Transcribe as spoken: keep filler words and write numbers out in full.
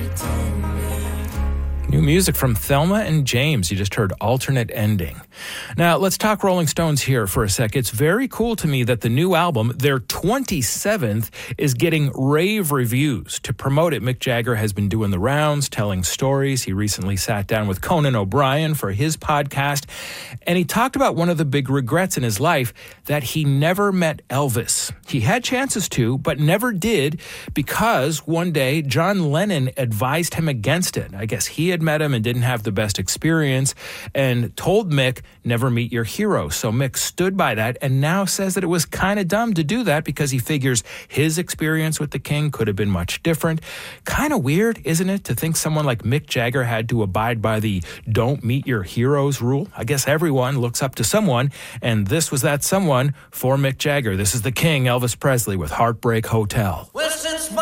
New music from Thelma and James. You just heard Alternate Ending. Now, let's talk Rolling Stones here for a sec. It's very cool to me that the new album, their twenty-seventh, is getting rave reviews. To promote it, Mick Jagger has been doing the rounds, telling stories. He recently sat down with Conan O'Brien for his podcast, and he talked about one of the big regrets in his life, that he never met Elvis. He had chances to, but never did, because one day John Lennon advised him against it. I guess he had met him and didn't have the best experience and told Mick, never meet your hero. So Mick stood by that and now says that it was kind of dumb to do that because he figures his experience with the King could have been much different. Kind of weird, isn't it, to think someone like Mick Jagger had to abide by the don't meet your heroes rule? I guess everyone looks up to someone, and this was that someone for Mick Jagger. This is the King, Elvis Presley, with Heartbreak Hotel.